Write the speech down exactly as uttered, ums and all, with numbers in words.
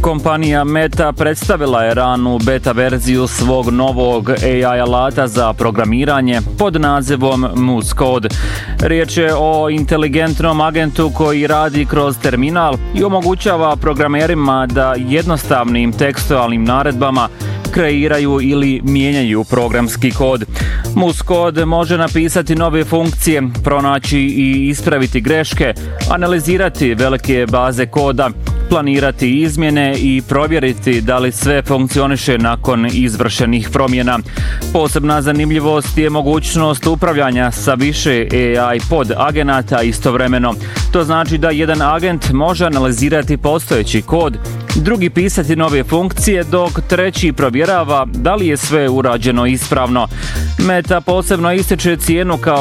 Kompanija Meta predstavila je ranu beta verziju svog novog A I alata za programiranje pod nazivom Muscode. Riječ je o inteligentnom agentu koji radi kroz terminal i omogućava programerima da jednostavnim tekstualnim naredbama kreiraju ili mijenjaju programski kod. Muscode može napisati nove funkcije, pronaći i ispraviti greške, analizirati velike baze koda, planirati izmjene i provjeriti da li sve funkcioniše nakon izvršenih promjena. Posebna zanimljivost je mogućnost upravljanja sa više A I pod agenata istovremeno. To znači da jedan agent može analizirati postojeći kod, drugi pisati nove funkcije, dok treći provjerava da li je sve urađeno ispravno. Meta posebno ističe cijenu kao